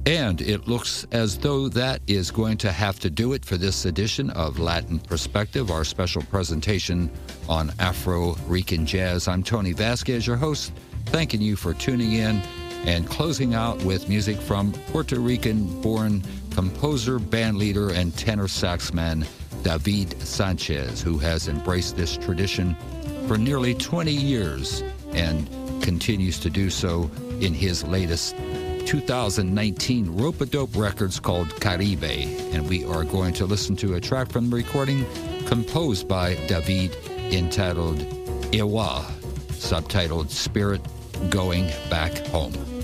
And it looks as though that is going to have to do it for this edition of Latin Perspective, our special presentation on Afro-Rican jazz. I'm Tony Vasquez, your host, thanking you for tuning in and closing out with music from Puerto Rican-born composer, bandleader, and tenor saxman David Sanchez, who has embraced this tradition for nearly 20 years and continues to do so in his latest 2019 Rope-A-Dope Records called Caribe. And we are going to listen to a track from the recording composed by David entitled Ewa, subtitled Spirit Going Back Home.